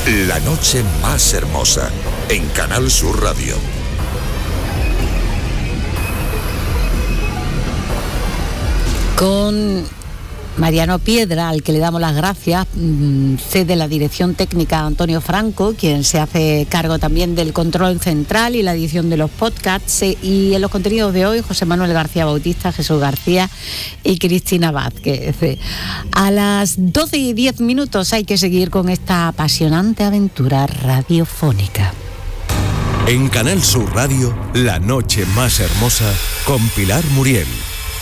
La noche más hermosa en Canal Sur Radio. Con Mariano Piedra, al que le damos las gracias, cede la dirección técnica a Antonio Franco, quien se hace cargo también del control central y la edición de los podcasts. Y en los contenidos de hoy, José Manuel García Bautista, Jesús García y Cristina Vázquez. A las 12:10 hay que seguir con esta apasionante aventura radiofónica. En Canal Sur Radio, La noche más hermosa con Pilar Muriel.